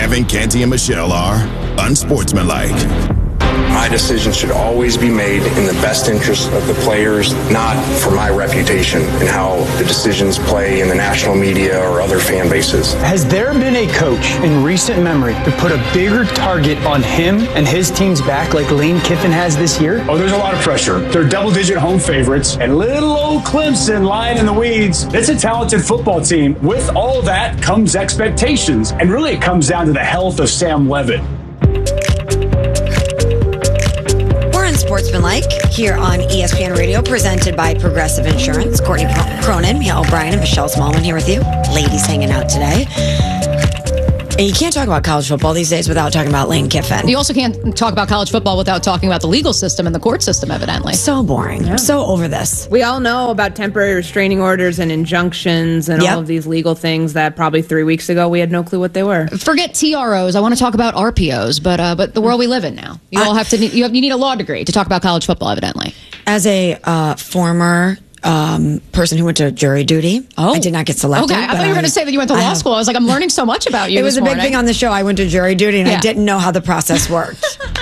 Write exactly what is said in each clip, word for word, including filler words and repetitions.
Kevin, Canty, and Michelle are unsportsmanlike. My decisions should always be made in the best interest of the players, not for my reputation and how the decisions play in the national media or other fan bases. Has there been a coach in recent memory to put a bigger target on him and his team's back like Lane Kiffin has this year? Oh, there's a lot of pressure. They're double-digit home favorites, and little old Clemson lying in the weeds. It's a talented football team. With all that comes expectations, and really it comes down to the health of Sam Levitt. Sportsmanlike here on E S P N Radio, presented by Progressive Insurance. Courtney Cronin, Mia O'Brien, and Michelle Smallman here with you. Ladies hanging out today. And you can't talk about college football these days without talking about Lane Kiffin. You also can't talk about college football without talking about the legal system and the court system, evidently. So boring. Yeah. So over this. We all know about temporary restraining orders and injunctions and yep. all of these legal things that probably three weeks ago we had no clue what they were. Forget T R Os. I want to talk about R P Os, but uh, but the world we live in now. You all have to. You have you need a law degree to talk about college football, evidently. As a uh, former Um, person who went to jury duty. Oh. I did not get selected. Okay, I thought you were going to say that you went to law school. I was like, I'm learning so much about you. It was this a big morning. thing on the show. I went to jury duty and yeah. I didn't know how the process worked.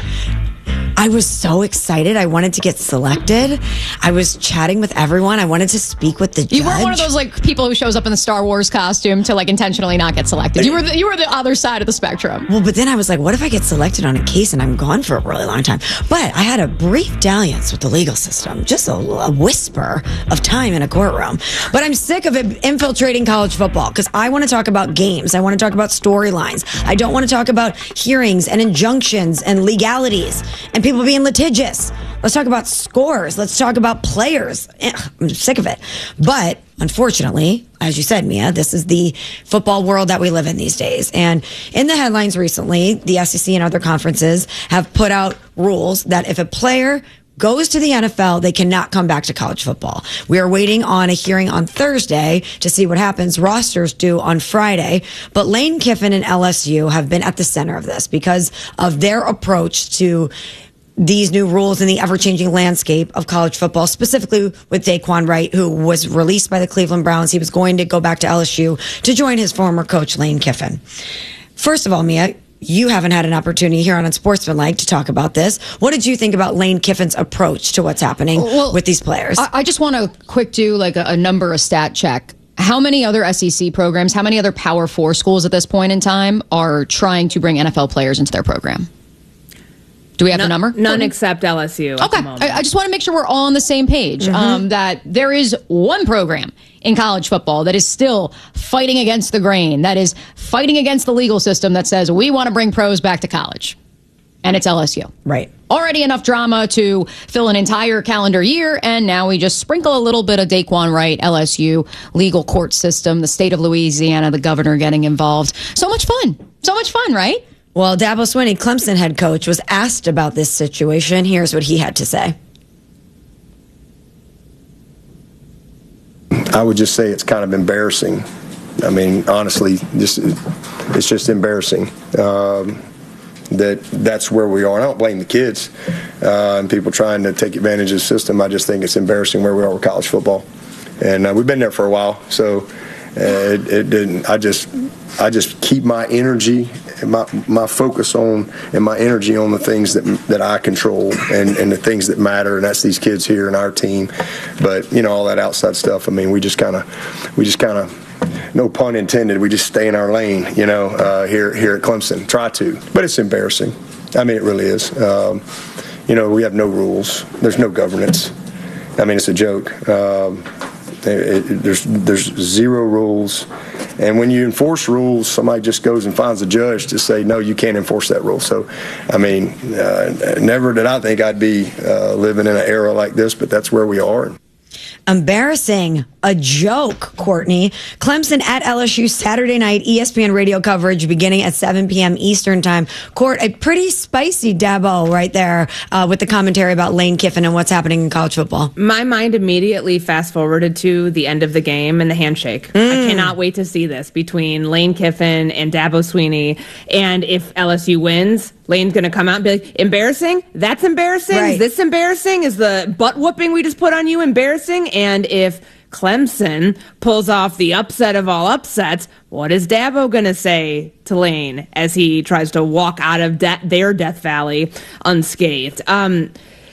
I was so excited. I wanted to get selected. I was chatting with everyone. I wanted to speak with the judge. You weren't one of those like people who shows up in the Star Wars costume to like intentionally not get selected. You were the, you were the other side of the spectrum. Well, but then I was like, what if I get selected on a case and I'm gone for a really long time? But I had a brief dalliance with the legal system, just a, a whisper of time in a courtroom. But I'm sick of it infiltrating college football because I want to talk about games. I want to talk about storylines. I don't want to talk about hearings and injunctions and legalities and people being litigious. Let's talk about scores. Let's talk about players. I'm sick of it. But unfortunately, as you said, Mia, this is the football world that we live in these days. And in the headlines recently, the S E C and other conferences have put out rules that if a player goes to the N F L, they cannot come back to college football. We are waiting on a hearing on Thursday to see what happens. Rosters due on Friday. But Lane Kiffin and L S U have been at the center of this because of their approach to these new rules in the ever-changing landscape of college football, specifically with Daquan Wright, who was released by the Cleveland Browns. He was going to go back to L S U to join his former coach, Lane Kiffin. First of all, Mia, you haven't had an opportunity here on Unsportsmanlike to talk about this. What did you think about Lane Kiffin's approach to what's happening well, with these players? I, I just want to quick do like a, a number, a stat check. How many other S E C programs, how many other Power Four schools at this point in time are trying to bring N F L players into their program? Do we have no, the number? None except L S U. Okay. I, I just want to make sure we're all on the same page. Mm-hmm. Um, that there is one program in college football that is still fighting against the grain, that is fighting against the legal system that says we want to bring pros back to college. And it's L S U. Right. Already enough drama to fill an entire calendar year, and now we just sprinkle a little bit of Daquan Wright, L S U, legal court system, the state of Louisiana, the governor getting involved. So much fun. So much fun, right? Well, Dabo Swinney, Clemson head coach, was asked about this situation. Here's what he had to say. I would just say it's kind of embarrassing. I mean, honestly, just it's just embarrassing um, that that's where we are. And I don't blame the kids uh, and people trying to take advantage of the system. I just think it's embarrassing where we are with college football. And uh, we've been there for a while, so uh, it, it didn't. I just, I just keep my energy, and my my focus on, and my energy on the things that that I control, and, and the things that matter, and that's these kids here and our team. But you know, all that outside stuff. I mean, we just kind of, we just kind of, no pun intended. We just stay in our lane, you know, uh, here here at Clemson. Try to, but it's embarrassing. I mean, it really is. Um, you know, we have no rules. There's no governance. I mean, it's a joke. Um, It, it, there's there's zero rules, and when you enforce rules, somebody just goes and finds a judge to say no, you can't enforce that rule. So, I mean, uh, never did I think I'd be uh, living in an era like this, but that's where we are. Embarrassing. A joke, Courtney. Clemson at L S U Saturday night, E S P N radio coverage beginning at seven p.m. Eastern time. Court, a pretty spicy Dabo right there uh, with the commentary about Lane Kiffin and what's happening in college football. My mind immediately fast forwarded to the end of the game and the handshake. Mm. I cannot wait to see this between Lane Kiffin and Dabo Swinney. And if L S U wins, Lane's going to come out and be like, embarrassing? That's embarrassing? Right. Is this embarrassing? Is the butt whooping we just put on you embarrassing? And if Clemson pulls off the upset of all upsets, what is Dabo going to say to Lane as he tries to walk out of de- their Death Valley unscathed? Um,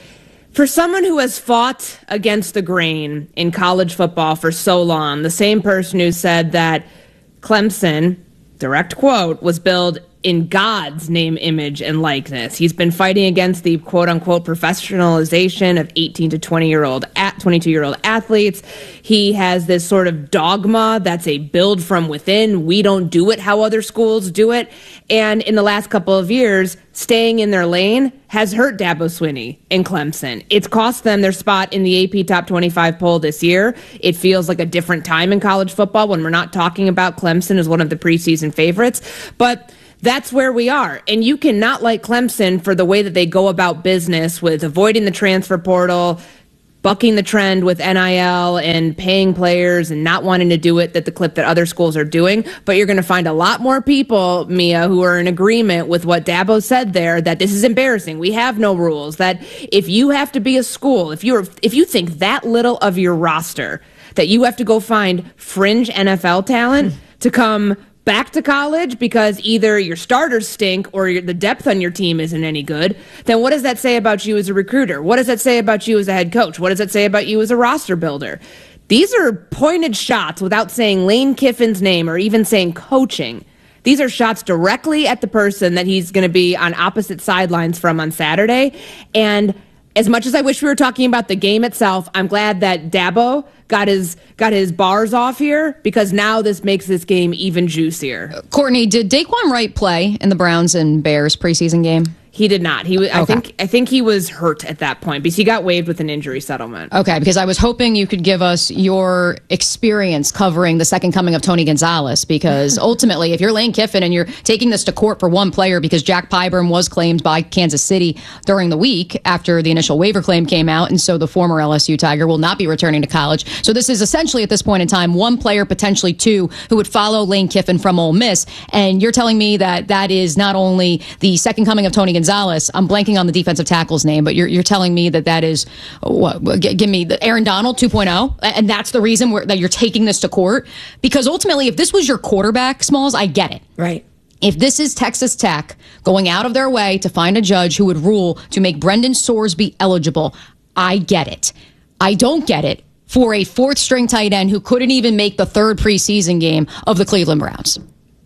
for someone who has fought against the grain in college football for so long, the same person who said that Clemson, direct quote, was built in God's name, image, and likeness. He's been fighting against the quote-unquote professionalization of eighteen to twenty-year-old, twenty-two-year-old athletes. He has this sort of dogma that's a build from within. We don't do it how other schools do it. And in the last couple of years, staying in their lane has hurt Dabo Swinney in Clemson. It's cost them their spot in the A P Top twenty-five poll this year. It feels like a different time in college football when we're not talking about Clemson as one of the preseason favorites. But that's where we are. And you cannot like Clemson for the way that they go about business with avoiding the transfer portal, bucking the trend with N I L and paying players and not wanting to do it at the clip that other schools are doing. But you're going to find a lot more people, Mia, who are in agreement with what Dabo said there, that this is embarrassing. We have no rules. That if you have to be a school, if you're, if you think that little of your roster, that you have to go find fringe N F L talent to come back to college because either your starters stink or your, the depth on your team isn't any good, then what does that say about you as a recruiter? What does that say about you as a head coach? What does that say about you as a roster builder? These are pointed shots without saying Lane Kiffin's name or even saying coaching. These are shots directly at the person that he's going to be on opposite sidelines from on Saturday. And as much as I wish we were talking about the game itself, I'm glad that Dabo got his got his bars off here because now this makes this game even juicier. Courtney, did Daquan Wright play in the Browns and Bears preseason game? He did not. He was, okay. I think I think he was hurt at that point because he got waived with an injury settlement. Okay, because I was hoping you could give us your experience covering the second coming of Tony Gonzalez, because ultimately, if you're Lane Kiffin and you're taking this to court for one player because Jack Pyburn was claimed by Kansas City during the week after the initial waiver claim came out, and so the former L S U Tiger will not be returning to college. So this is essentially, at this point in time, one player, potentially two, who would follow Lane Kiffin from Ole Miss, and you're telling me that that is not only the second coming of Tony Gonzalez, Gonzalez, I'm blanking on the defensive tackle's name, but you're you're telling me that that is, what, give me the Aaron Donald two point oh, and that's the reason where, that you're taking this to court? Because ultimately, if this was your quarterback, Smalls, I get it. Right. If this is Texas Tech going out of their way to find a judge who would rule to make Brendan Sorsby eligible, I get it. I don't get it for a fourth string tight end who couldn't even make the third preseason game of the Cleveland Browns.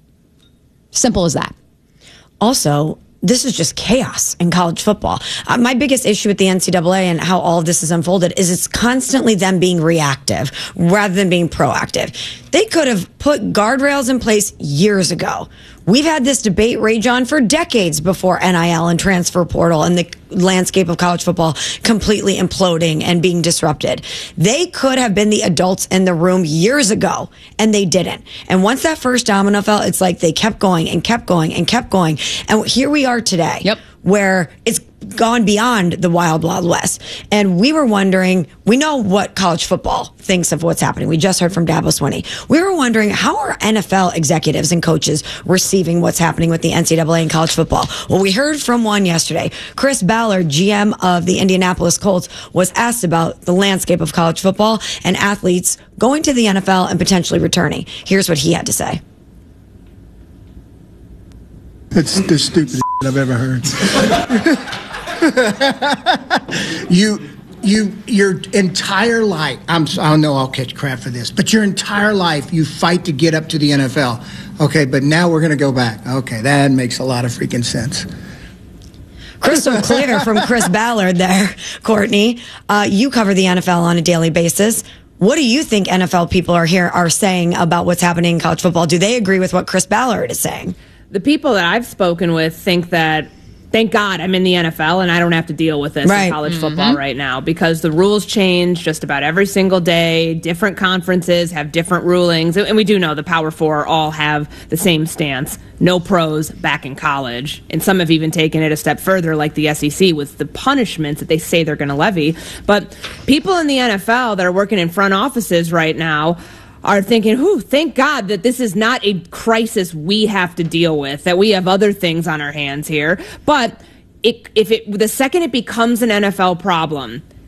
Simple as that. Also, this is just chaos in college football. Uh, my biggest issue with the N C double A and how all of this is unfolded is it's constantly them being reactive rather than being proactive. They could have put guardrails in place years ago. We've had this debate rage on for decades before N I L and transfer portal and the landscape of college football completely imploding and being disrupted. They could have been the adults in the room years ago, and they didn't. And once that first domino fell, it's like they kept going and kept going and kept going. And here we are today, yep. where it's gone beyond the wild, wild west. And we were wondering, we know what college football thinks of what's happening. We just heard from Dabo Swinney. We were wondering, how are N F L executives and coaches receiving what's happening with the N C double A and college football? Well, we heard from one yesterday. Chris Ballard, G M of the Indianapolis Colts, was asked about the landscape of college football and athletes going to the N F L and potentially returning. Here's what he had to say. It's the stupidest I've ever heard. you, you, your entire life, I'm, I know I'll catch crap for this, but your entire life you fight to get up to the N F L. Okay, but now we're going to go back. Okay, that makes a lot of freaking sense. Crystal clear from Chris Ballard there, Courtney. Uh, you cover the N F L on a daily basis. What do you think N F L people are here are saying about what's happening in college football? Do they agree with what Chris Ballard is saying? The people that I've spoken with think that, thank God I'm in the N F L and I don't have to deal with this right. in college mm-hmm. football right now, because the rules change just about every single day. Different conferences have different rulings. And we do know the Power Four all have the same stance. No pros back in college. And some have even taken it a step further, like the S E C, with the punishments that they say they're going to levy. But people in the N F L that are working in front offices right now are thinking, whew, thank God that this is not a crisis we have to deal with, that we have other things on our hands here. But it, if it, the second it becomes an N F L problem,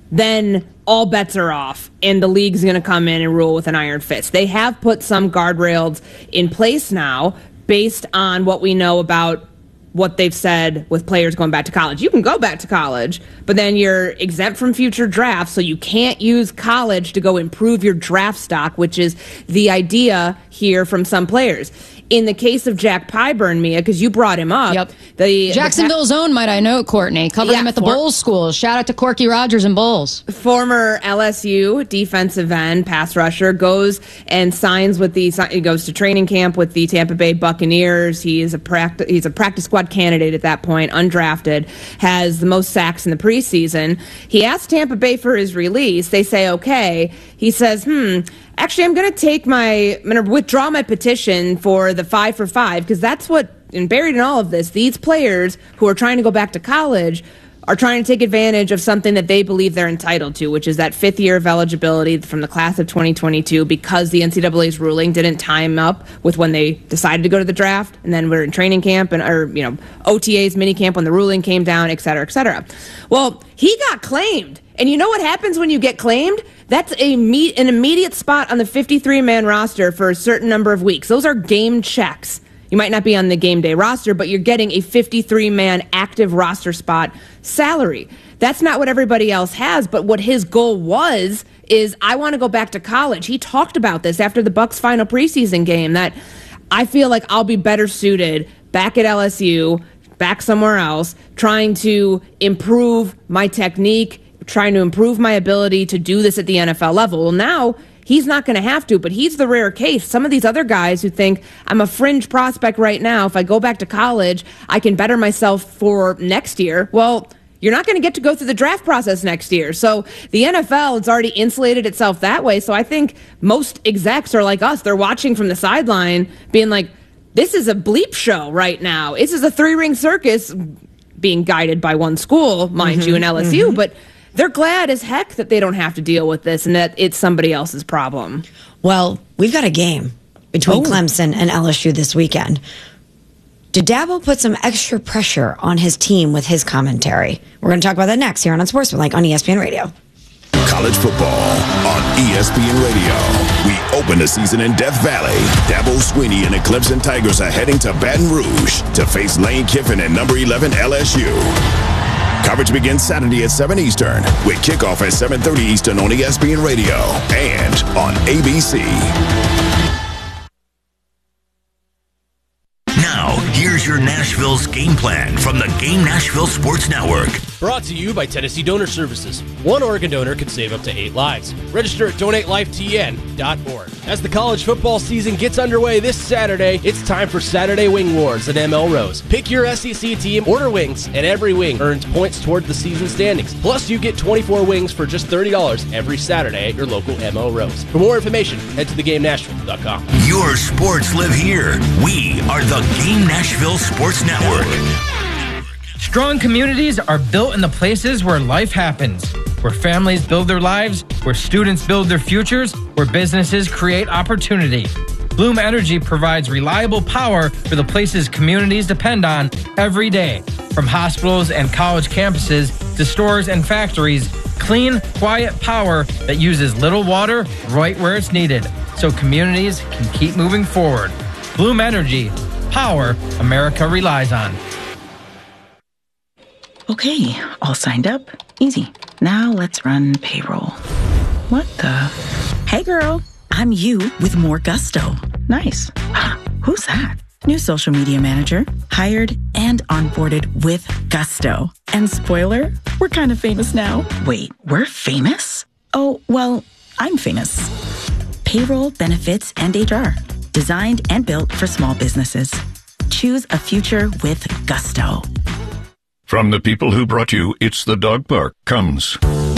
then all bets are off and the league's going to come in and rule with an iron fist. They have put some guardrails in place now based on what we know about what they've said with players going back to college. You can go back to college, but then you're exempt from future drafts, so you can't use college to go improve your draft stock, which is the idea here from some players. In the case of Jack Pyburn, Mia, because you brought him up. Yep. The, Jacksonville's the pa- own, might I note, Courtney. Covered yeah, him at the for- Bulls school. Shout out to Corky Rogers and Bulls. Former L S U defensive end, pass rusher, goes and signs with the, he goes to training camp with the Tampa Bay Buccaneers. He is a practice, he's a practice squad candidate at that point, undrafted, has the most sacks in the preseason. He asked Tampa Bay for his release. They say, okay. He says, hmm, actually, I'm going to take my, I'm going to withdraw my petition for the five for five, because that's what, and buried in all of this, these players who are trying to go back to college are trying to take advantage of something that they believe they're entitled to, which is that fifth year of eligibility from the class of twenty twenty-two, because the N C double A's ruling didn't time up with when they decided to go to the draft, and then we're in training camp and or you know O T As, mini camp when the ruling came down, et cetera, et cetera. Well, he got claimed. And you know what happens when you get claimed? That's a me- an immediate spot on the fifty-three man roster for a certain number of weeks. Those are game checks. You might not be on the game day roster, but you're getting a fifty-three man active roster spot salary. That's not what everybody else has, but what his goal was is, I want to go back to college. He talked about this after the Bucs' final preseason game, that I feel like I'll be better suited back at L S U, back somewhere else, trying to improve my technique, trying to improve my ability to do this at the N F L level. Well, now he's not going to have to, but he's the rare case. Some of these other guys who think, I'm a fringe prospect right now, if I go back to college, I can better myself for next year. Well, you're not going to get to go through the draft process next year. So the N F L has already insulated itself that way. So I think most execs are like us. They're watching from the sideline being like, this is a bleep show right now. This is a three-ring circus being guided by one school, mind mm-hmm, you, in L S U, mm-hmm. but they're glad as heck that they don't have to deal with this and that it's somebody else's problem. Well, we've got a game between oh. Clemson and L S U this weekend. Did Dabo put some extra pressure on his team with his commentary? We're going to talk about that next here on Unsportsmanlike on E S P N Radio. College football on E S P N Radio. We open the season in Death Valley. Dabo Swinney and the Clemson Tigers are heading to Baton Rouge to face Lane Kiffin and number eleven L S U. Coverage begins Saturday at seven Eastern with kickoff at seven thirty Eastern on E S P N Radio and on A B C. Now, here's your Nashville's game plan from the Game Nashville Sports Network. Brought to you by Tennessee Donor Services. One organ donor could save up to eight lives. Register at donate life T N dot org. As the college football season gets underway this Saturday, it's time for Saturday Wing Wars at M L Rose. Pick your S E C team, order wings, and every wing earns points toward the season standings. Plus, you get twenty-four wings for just thirty dollars every Saturday at your local M L Rose. For more information, head to the game nashville dot com. Your sports live here. We are the Game Nashville Sports Network. Strong communities are built in the places where life happens, where families build their lives, where students build their futures, where businesses create opportunity. Bloom Energy provides reliable power for the places communities depend on every day. From hospitals and college campuses to stores and factories, clean, quiet power that uses little water right where it's needed, so communities can keep moving forward. Bloom Energy, power America relies on. Okay, all signed up. Easy. Now let's run payroll. What the? Hey girl, I'm you with more gusto. Nice. Who's that? New social media manager. Hired and onboarded with gusto. And spoiler, we're kind of famous now. Wait, we're famous? Oh, well, I'm famous. Payroll, benefits, and H R. Designed and built for small businesses. Choose a future with gusto. From the people who brought you It's the Dog Park comes